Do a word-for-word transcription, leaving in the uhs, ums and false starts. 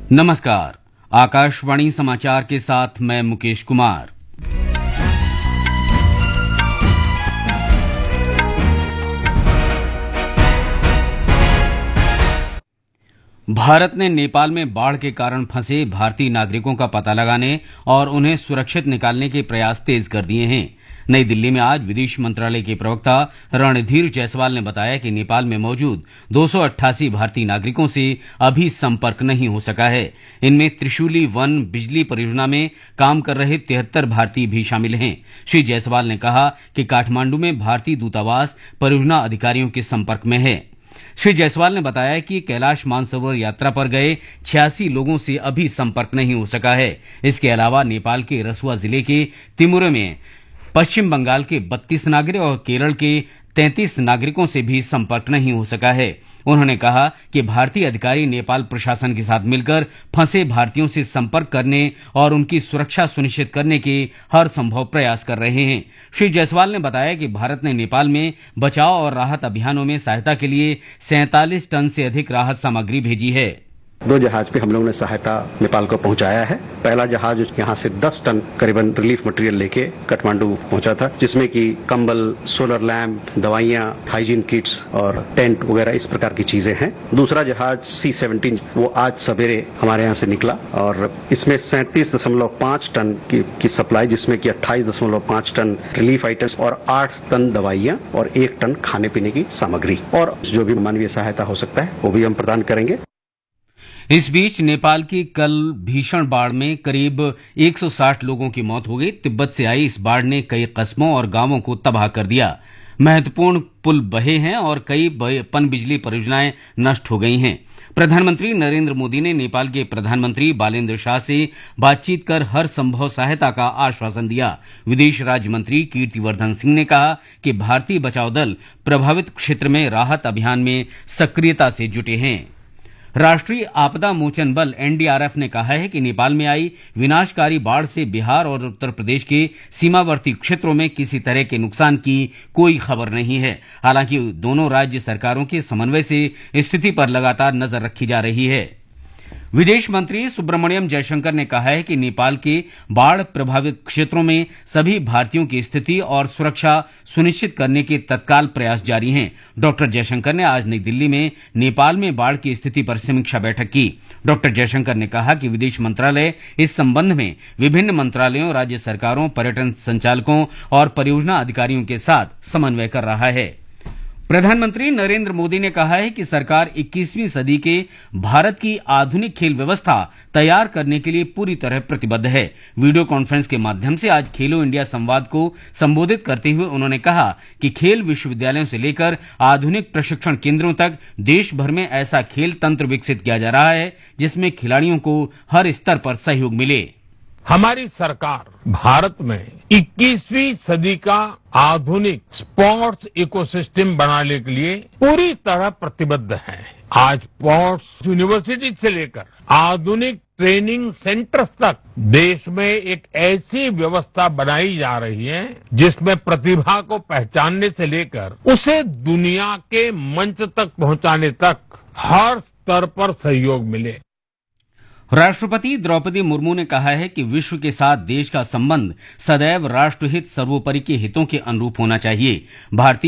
नमस्कार। आकाशवाणी समाचार के साथ मैं मुकेश कुमार। भारत ने नेपाल में बाढ़ के कारण फंसे भारतीय नागरिकों का पता लगाने और उन्हें सुरक्षित निकालने के प्रयास तेज कर दिए हैं। नई दिल्ली में आज विदेश मंत्रालय के प्रवक्ता रणधीर जायसवाल ने बताया कि नेपाल में मौजूद दो सौ अट्ठासी भारतीय नागरिकों से अभी संपर्क नहीं हो सका है। इनमें त्रिशूली वन बिजली परियोजना में काम कर रहे तिहत्तर भारतीय भी शामिल हैं। श्री जायसवाल ने कहा कि काठमांडू में भारतीय दूतावास परियोजना अधिकारियों के संपर्क में है। श्री जायसवाल ने बताया कि कैलाश मानसरोवर यात्रा पर गए छियासी लोगों से अभी संपर्क नहीं हो सका है। इसके अलावा नेपाल के रसुआ जिले के तिमुरे में पश्चिम बंगाल के बत्तीस नागरिक और केरल के तैंतीस नागरिकों से भी संपर्क नहीं हो सका है। उन्होंने कहा कि भारतीय अधिकारी नेपाल प्रशासन के साथ मिलकर फंसे भारतीयों से संपर्क करने और उनकी सुरक्षा सुनिश्चित करने के हर संभव प्रयास कर रहे हैं। श्री जायसवाल ने बताया कि भारत ने नेपाल में बचाव और राहत अभियानों में सहायता के लिए सैंतालीस टन से अधिक राहत सामग्री भेजी है। दो जहाज पे हम लोगों ने सहायता नेपाल को पहुंचाया है। पहला जहाज यहाँ से दस टन करीबन रिलीफ मटेरियल लेके काठमांडू पहुंचा था, जिसमें कि कंबल, सोलर लैंप, दवाइयां, हाइजीन किट्स और टेंट वगैरह इस प्रकार की चीजें हैं। दूसरा जहाज सी सेवनटीन वो आज सवेरे हमारे यहाँ से निकला और इसमें सैंतीस दशमलव पांच टन की, की सप्लाई, जिसमें कि अट्ठाईस दशमलव पांच टन रिलीफ आइटम्स और आठ टन दवाइयां और एक टन खाने पीने की सामग्री और जो भी मानवीय सहायता हो सकता है वो भी हम प्रदान करेंगे। इस बीच नेपाल की कल भीषण बाढ़ में करीब एक सौ साठ लोगों की मौत हो गई। तिब्बत से आई इस बाढ़ ने कई कस्बों और गांवों को तबाह कर दिया। महत्वपूर्ण पुल बहे हैं और कई पनबिजली परियोजनाएं नष्ट हो गई हैं। प्रधानमंत्री नरेंद्र मोदी ने नेपाल के प्रधानमंत्री बालेन्द्र शाह से बातचीत कर हर संभव सहायता का आश्वासन दिया। विदेश राज्य मंत्री कीर्तिवर्धन सिंह ने कहा कि भारतीय बचाव दल प्रभावित क्षेत्र में राहत अभियान में सक्रियता से जुटे हैं। राष्ट्रीय आपदा मोचन बल एनडीआरएफ ने कहा है कि नेपाल में आई विनाशकारी बाढ़ से बिहार और उत्तर प्रदेश के सीमावर्ती क्षेत्रों में किसी तरह के नुकसान की कोई खबर नहीं है। हालांकि दोनों राज्य सरकारों के समन्वय से स्थिति पर लगातार नजर रखी जा रही है। विदेश मंत्री सुब्रमण्यम जयशंकर ने कहा है कि नेपाल के बाढ़ प्रभावित क्षेत्रों में सभी भारतीयों की स्थिति और सुरक्षा सुनिश्चित करने के तत्काल प्रयास जारी हैं। डॉक्टर जयशंकर ने आज नई दिल्ली में नेपाल में बाढ़ की स्थिति पर समीक्षा बैठक की। डॉक्टर जयशंकर ने कहा कि विदेश मंत्रालय इस संबंध में विभिन्न मंत्रालयों, राज्य सरकारों, पर्यटन संचालकों और परियोजना अधिकारियों के साथ समन्वय कर रहा है। प्रधानमंत्री नरेंद्र मोदी ने कहा है कि सरकार इक्कीसवीं सदी के भारत की आधुनिक खेल व्यवस्था तैयार करने के लिए पूरी तरह प्रतिबद्ध है। वीडियो कॉन्फ्रेंस के माध्यम से आज खेलो इंडिया संवाद को संबोधित करते हुए उन्होंने कहा कि खेल विश्वविद्यालयों से लेकर आधुनिक प्रशिक्षण केंद्रों तक देश भर में ऐसा खेल तंत्र विकसित किया जा रहा है जिसमें खिलाड़ियों को हर स्तर पर सहयोग मिले। हमारी सरकार भारत में इक्कीसवीं सदी का आधुनिक स्पोर्ट्स इकोसिस्टम बनाने के लिए पूरी तरह प्रतिबद्ध है। आज स्पोर्ट्स यूनिवर्सिटी से लेकर आधुनिक ट्रेनिंग सेंटर्स तक देश में एक ऐसी व्यवस्था बनाई जा रही है जिसमें प्रतिभा को पहचानने से लेकर उसे दुनिया के मंच तक पहुंचाने तक हर स्तर पर सहयोग मिले। राष्ट्रपति द्रौपदी मुर्मू ने कहा है कि विश्व के साथ देश का संबंध सदैव राष्ट्रहित सर्वोपरि के हितों के अनुरूप होना चाहिए। भारतीय